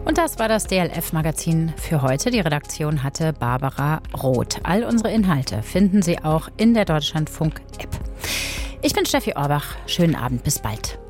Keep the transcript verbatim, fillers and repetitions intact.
Und das war das D L F-Magazin für heute. Die Redaktion hatte Barbara Roth. All unsere Inhalte finden Sie auch in der Deutschlandfunk-App. Ich bin Steffi Orbach. Schönen Abend, bis bald.